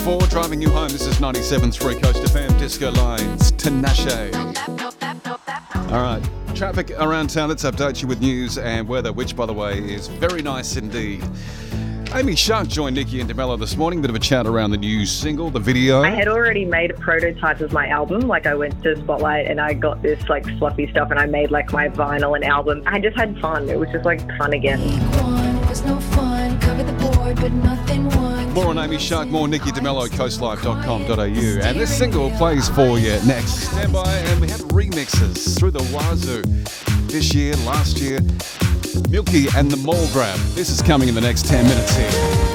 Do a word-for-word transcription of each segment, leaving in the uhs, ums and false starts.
four, driving you home. This is ninety-seven point three Coast F M, Disco Lines, Tinashe. All right, traffic around town. Let's update you with news and weather, which, by the way, is very nice indeed. Amy Shark joined Nikki and DeMello this morning. Bit of a chat around the new single, the video. I had already made a prototype of my album. Like, I went to Spotlight and I got this like fluffy stuff and I made like my vinyl and album. I just had fun. It was just like fun again. Was no fun. Cover the board, but nothing won. More on Amy Shark, more Nikki DeMello, coastlife dot com dot a u. And this single plays for you next. Stand by, and we had remixes through the wazoo this year, last year. Milky and the Mall Grab. This is coming in the next ten minutes here.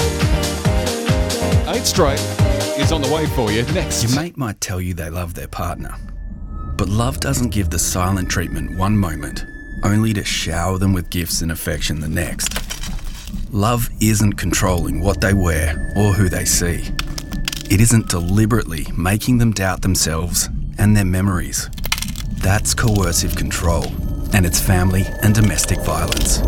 Eight Straight is on the way for you next. Your mate might tell you they love their partner, but love doesn't give the silent treatment one moment, only to shower them with gifts and affection the next. Love isn't controlling what they wear or who they see. It isn't deliberately making them doubt themselves and their memories. That's coercive control, and it's family and domestic violence.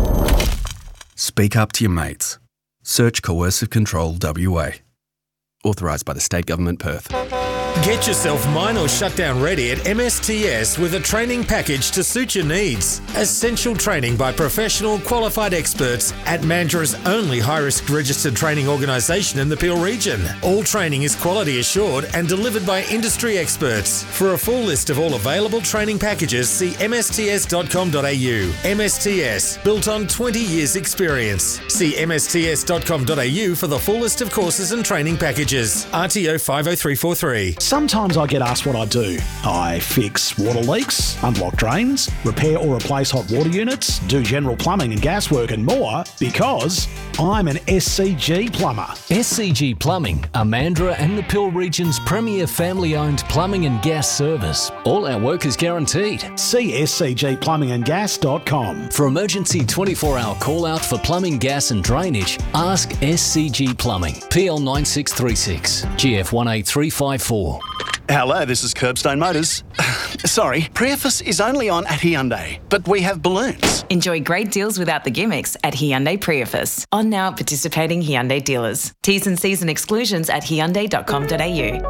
Speak up to your mates. Search Coercive Control W A. Authorised by the State Government, Perth. Get yourself mine or shutdown ready at M S T S with a training package to suit your needs. Essential training by professional, qualified experts at Mandra's only high-risk registered training organisation in the Peel region. All training is quality assured and delivered by industry experts. For a full list of all available training packages, see m s t s dot com dot a u. M S T S, built on twenty years experience. See m s t s dot com dot a u for the full list of courses and training packages. R T O five oh three four three. Sometimes I get asked what I do. I fix water leaks, unblock drains, repair or replace hot water units, do general plumbing and gas work and more because I'm an S C G plumber. S C G Plumbing, are Mandurah and the Peel region's premier family-owned plumbing and gas service. All our work is guaranteed. See s c g plumbing and gas dot com. For emergency twenty-four hour call-out for plumbing, gas and drainage, ask S C G Plumbing. P L nine six three six, G F one eight three five four. Hello, this is Curbstone Motors. Sorry, Priefus is only on at Hyundai, but we have balloons. Enjoy great deals without the gimmicks at Hyundai Priefus. On now at participating Hyundai dealers. T's and C's and exclusions at hyundai dot com dot a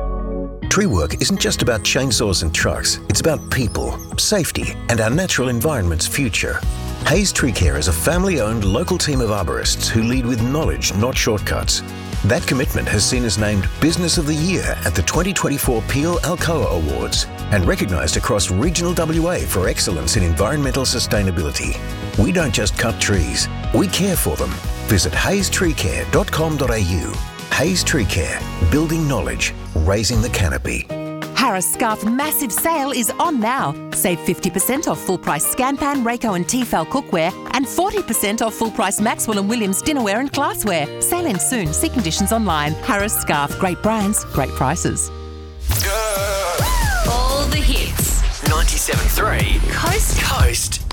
u. Tree work isn't just about chainsaws and trucks. It's about people, safety, and our natural environment's future. Hayes Tree Care is a family-owned local team of arborists who lead with knowledge, not shortcuts. That commitment has seen us named Business of the Year at the twenty twenty-four Peel Alcoa Awards and recognised across regional W A for excellence in environmental sustainability. We don't just cut trees, we care for them. Visit hayes tree care dot com dot a u. Hayes Tree Care, building knowledge, raising the canopy. Harris Scarf massive sale is on now. Save fifty percent off full price Scanpan, Rayco and Tefal cookware and forty percent off full price Maxwell and Williams dinnerware and glassware. Sale ends soon. See conditions online. Harris Scarf. Great brands, great prices. All the hits. ninety-seven point three Coast Coast